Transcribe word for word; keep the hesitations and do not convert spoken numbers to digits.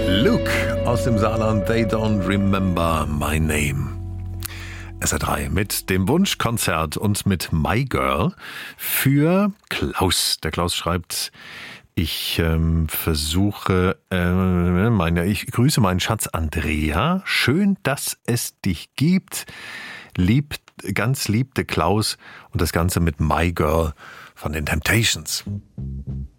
Luke aus dem Saarland, They Don't Remember My Name. S R drei mit dem Wunschkonzert und mit My Girl für Klaus. Der Klaus schreibt, ich ähm, versuche, äh, meine, ich grüße meinen Schatz Andrea. Schön, dass es dich gibt. Lieb, ganz liebte Klaus und das Ganze mit My Girl von den Temptations.